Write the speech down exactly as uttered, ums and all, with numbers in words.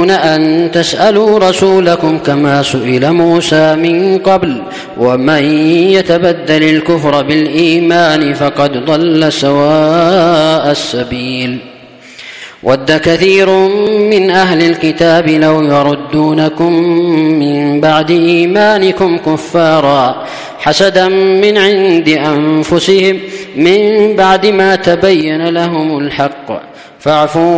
تريدون أن تسألوا رسولكم كما سئل موسى من قبل ومن يتبدل الكفر بالإيمان فقد ضل سواء السبيل. ود كثير من أهل الكتاب لو يردونكم من بعد إيمانكم كفارا حسدا من عند أنفسهم من بعد ما تبين لهم الحق فاعفوا